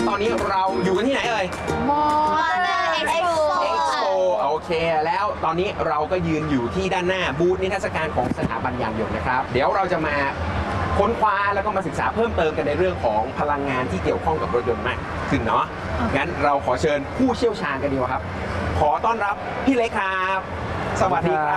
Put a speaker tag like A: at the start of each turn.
A: ตอนนี้เราอยู่กันที่ไหนเอ่ย
B: มอเตอร์เอ็กซ์โป
A: โอเคแล้วตอนนี้เราก็ยืนอยู่ที่ด้านหน้าบูธนิทรรศการของสถาบันยานยนต์นะครับเดี๋ยวเราจะมาค้นคว้าแล้วก็มาศึกษาเพิ่มเติมกันในเรื่องของพลังงานที่เกี่ยวข้องกับรถยนต์มากขึ้นเนาะงั้นเราขอเชิญผู้เชี่ยวชาญกันดีกว่าครับขอต้อนรับพี่เล็กครับสวัสดีครับ